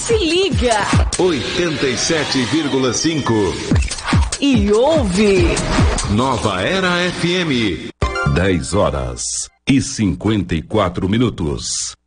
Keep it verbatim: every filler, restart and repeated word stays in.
Se liga. oitenta e sete vírgula cinco. E ouve. Nova Era F M. dez horas e cinquenta e quatro minutos.